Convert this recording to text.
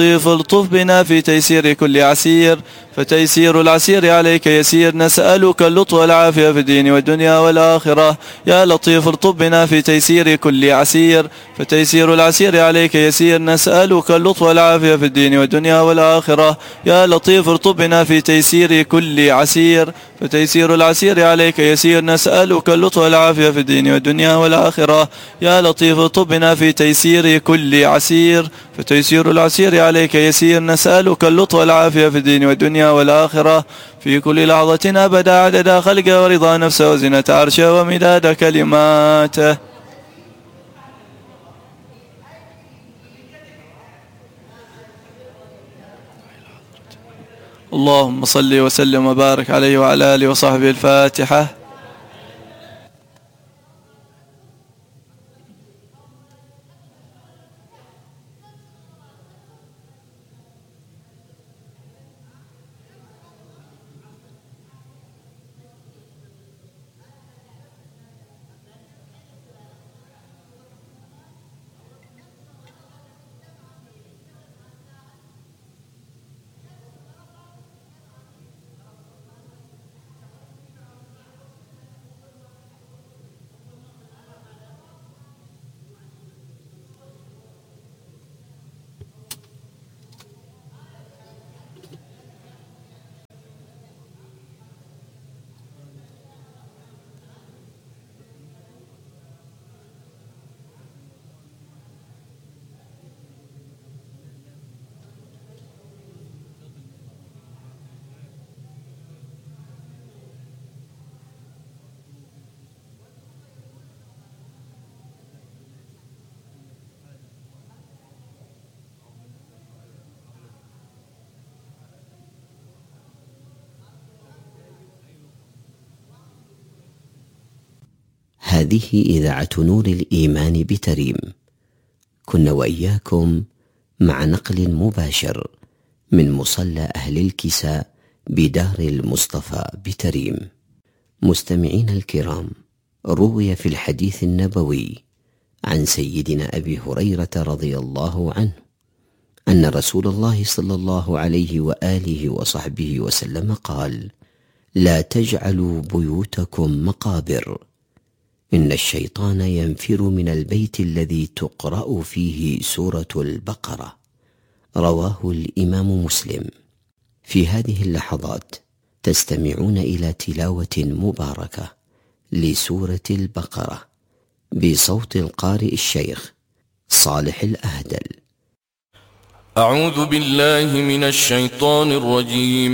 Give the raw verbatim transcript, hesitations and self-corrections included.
الطف بنا في تيسير كل عسير، فتيسير العسير عليك يسير. نسألك اللطف والعافية في الدين والدنيا والآخرة. يا لطيف الطف بنا في تيسير كل عسير، فتيسير العسير عليك يسير. نسألك اللطف والعافية في الدين والدنيا والآخرة. يا لطيف الطف بنا في تيسير كل عسير، فتيسير العسير عليك يسير. نسألك اللطف والعافية في الدين والدنيا والآخرة. يا لطيف الطف بنا في تيسير كل عسير، فتيسير العسير عليك يسير. نسألك اللطف والعافية في الدين والدنيا والآخرة، في كل لحظة أبدا عدد خلقه ورضا نفسه وزنة عرشه ومداد كلماته. اللهم صل وسلم وبارك عليه وعلى آله وصحبه. الفاتحة. هذه إذاعة نور الإيمان بتريم. كنا وإياكم مع نقل مباشر من مصلى أهل الكساء بدار المصطفى بتريم. مستمعين الكرام، روي في الحديث النبوي عن سيدنا أبي هريرة رضي الله عنه أن رسول الله صلى الله عليه وآله وصحبه وسلم قال: لا تجعلوا بيوتكم مقابر، إن الشيطان ينفر من البيت الذي تقرأ فيه سورة البقرة. رواه الإمام مسلم. في هذه اللحظات تستمعون إلى تلاوة مباركة لسورة البقرة بصوت القارئ الشيخ صالح الأهدل. أعوذ بالله من الشيطان الرجيم.